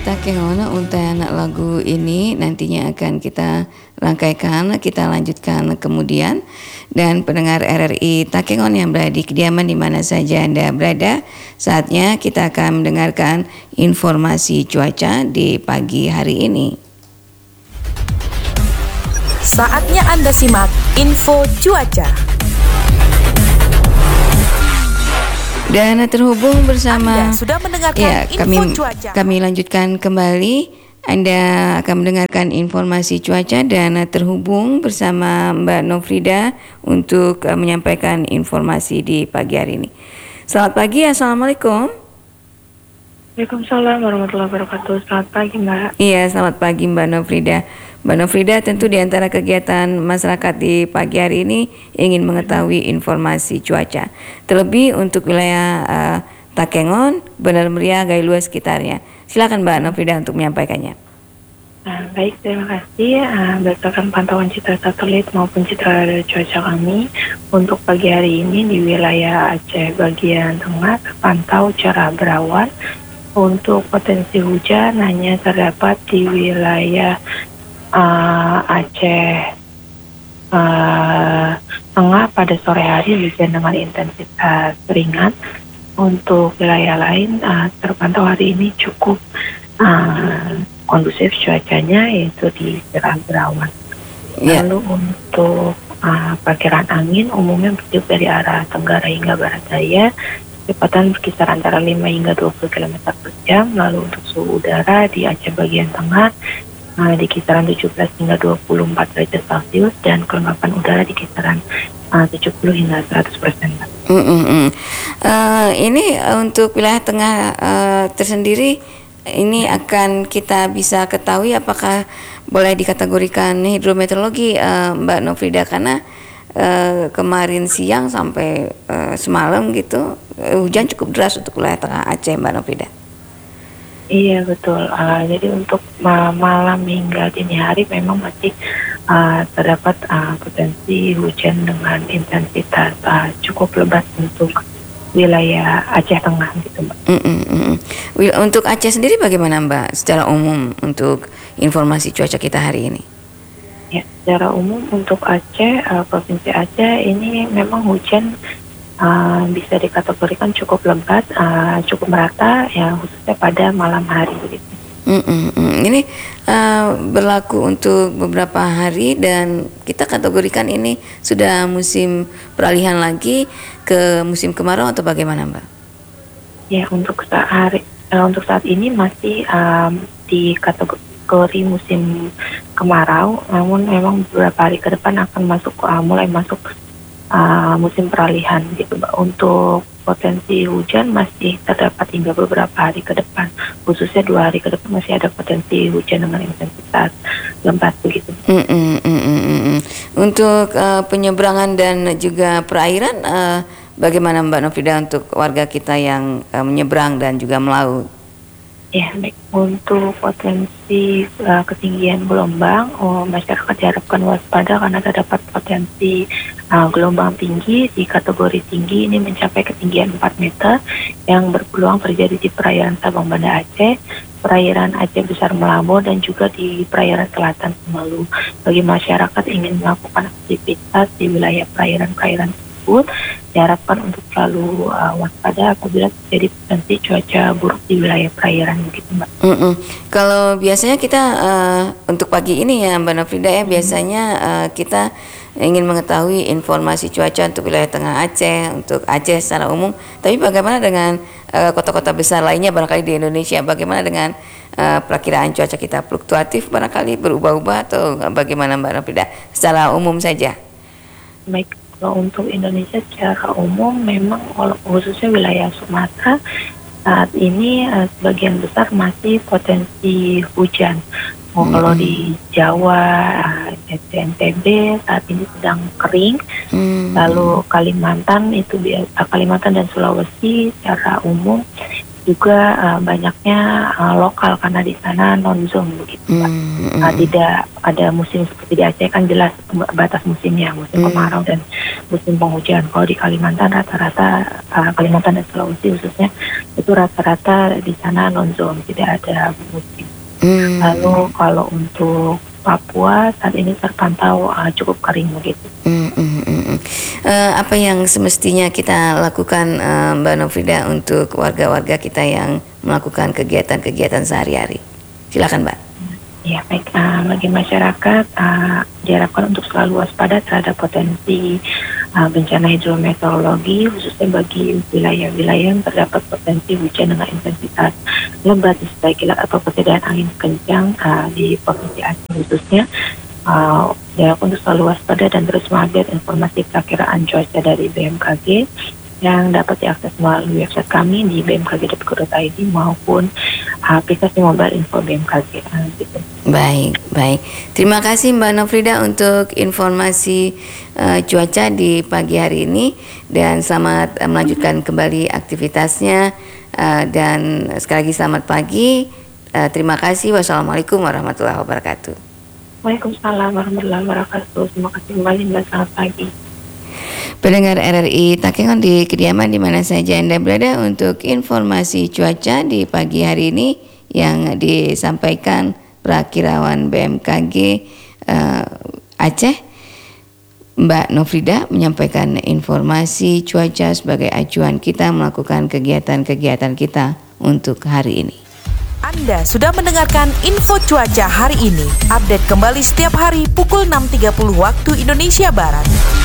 Takengono untuk lagu ini nantinya akan kita rangkaikan, kita lanjutkan kemudian. Dan pendengar RRI Takengon yang berada di kediaman di mana saja Anda berada, saatnya kita akan mendengarkan informasi cuaca di pagi hari ini. Saatnya Anda simak info cuaca. Dan terhubung bersama Anda sudah mendengarkan info cuaca. Kami lanjutkan kembali. Anda akan mendengarkan informasi cuaca dan terhubung bersama Mbak Nofrida untuk menyampaikan informasi di pagi hari ini. Selamat pagi, Assalamualaikum. Waalaikumsalam warahmatullahi wabarakatuh. Selamat pagi, Mbak. Iya, selamat pagi Mbak Nofrida. Mbak Nofrida, tentu di antara kegiatan masyarakat di pagi hari ini ingin mengetahui informasi cuaca. Terlebih untuk wilayah Takengon, Benar Meriah, Gailua sekitarnya. Silakan Mbak Nofrida untuk menyampaikannya. Baik, terima kasih. Berdasarkan pantauan citra satelit maupun citra cuaca kami, untuk pagi hari ini di wilayah Aceh bagian tengah terpantau cerah berawan. Untuk potensi hujan hanya terdapat di wilayah Aceh tengah pada sore hari, hujan dengan intensitas ringan. Untuk wilayah lain terpantau hari ini cukup kondusif cuacanya, yaitu di cerah berawan. Lalu untuk perkiraan angin umumnya bertiup dari arah tenggara hingga barat daya, kecepatan berkisar antara 5 hingga 20 km per jam. Lalu untuk suhu udara di Aceh bagian tengah di kisaran 17 hingga 24 derajat Celcius, dan kelembapan udara di kisaran 70 hingga 100%. Ini untuk wilayah tengah tersendiri, ini akan kita bisa ketahui apakah boleh dikategorikan hidrometeorologi, Mbak Nofrida, karena kemarin siang sampai semalam gitu hujan cukup deras untuk wilayah tengah Aceh, Mbak Nofrida. Iya, betul. Jadi untuk malam hingga dini hari memang masih terdapat potensi hujan dengan intensitas cukup lebat untuk wilayah Aceh Tengah gitu, Mbak. Untuk Aceh sendiri bagaimana, Mbak, secara umum untuk informasi cuaca kita hari ini? Ya, secara umum untuk Aceh, Provinsi Aceh ini memang hujan bisa dikategorikan cukup lebat, cukup merata, ya khususnya pada malam hari begitu. Ini berlaku untuk beberapa hari dan kita kategorikan ini sudah musim peralihan lagi ke musim kemarau atau bagaimana, Mbak? Ya, untuk saat ini masih di kategori musim kemarau, namun memang beberapa hari ke depan akan mulai masuk musim peralihan gitu, Mbak. Untuk potensi hujan masih terdapat hingga beberapa hari ke depan, khususnya 2 hari ke depan masih ada potensi hujan dengan intensitas lebat begitu. Untuk penyeberangan dan juga perairan, bagaimana Mbak Nofrida untuk warga kita yang menyeberang dan juga melaut? Ya, baik. Untuk potensi ketinggian gelombang, masyarakat diharapkan waspada karena terdapat potensi gelombang tinggi di kategori tinggi ini mencapai ketinggian 4 meter yang berpeluang terjadi di perairan Sabang Banda Aceh, perairan Aceh Besar Melabo, dan juga di perairan selatan Semeru. Bagi masyarakat ingin melakukan aktivitas di wilayah perairan-perairan tersebut, diharapkan untuk selalu waspada apabila terjadi potensi cuaca buruk di wilayah perairan begitu, Mbak. Kalau biasanya kita untuk pagi ini ya Mbak Nofrida ya, biasanya kita ingin mengetahui informasi cuaca untuk wilayah tengah Aceh, untuk Aceh secara umum. Tapi bagaimana dengan kota-kota besar lainnya barangkali di Indonesia? Bagaimana dengan perakiraan cuaca kita? Fluktuatif barangkali, berubah-ubah, atau bagaimana Mbak Nofrida? Secara umum saja. Baik. Untuk Indonesia secara umum memang khususnya wilayah Sumatera saat ini sebagian besar masih potensi hujan. Kalau di Jawa, NTB saat ini sedang kering. Lalu Kalimantan dan Sulawesi secara umum juga banyaknya lokal karena di sana non-zone begitu, Pak. Tidak ada musim seperti di Aceh, kan jelas batas musimnya, musim kemarau dan musim penghujan. Kalau di Kalimantan rata-rata, Kalimantan dan Sulawesi khususnya, itu rata-rata di sana non-zone, tidak ada musim. Lalu kalau untuk Papua saat ini terpantau cukup kering begitu. Apa yang semestinya kita lakukan, Mbak Nofrida, untuk warga-warga kita yang melakukan kegiatan-kegiatan sehari-hari? Silakan, Mbak. Ya, baik. Bagi masyarakat diharapkan untuk selalu waspada terhadap potensi bencana hidrometeorologi, khususnya bagi wilayah-wilayah yang terdapat potensi hujan dengan intensitas lebat disertai kilat atau ketinggian angin kencang di Provinsi Aceh khususnya. Diharapkan untuk selalu waspada dan terus mengupdate informasi perakiraan cuaca dari BMKG yang dapat diakses melalui website kami di bmkg.go.id maupun aplikasi mobile info BMKG. Gitu. Baik. Terima kasih Mbak Nofrida untuk informasi cuaca di pagi hari ini, dan selamat melanjutkan kembali aktivitasnya, dan sekali lagi selamat pagi. Terima kasih. Wassalamualaikum warahmatullahi wabarakatuh. Waalaikumsalam warahmatullahi wabarakatuh. Terima kasih kembali, dan selamat pagi. Pendengar RRI Takengon di kediaman di mana saja Anda berada, untuk informasi cuaca di pagi hari ini yang disampaikan Prakirawan BMKG Aceh, Mbak Nofrida, menyampaikan informasi cuaca sebagai acuan kita melakukan kegiatan-kegiatan kita untuk hari ini. Anda sudah mendengarkan info cuaca hari ini. Update kembali setiap hari pukul 6.30 waktu Indonesia Barat.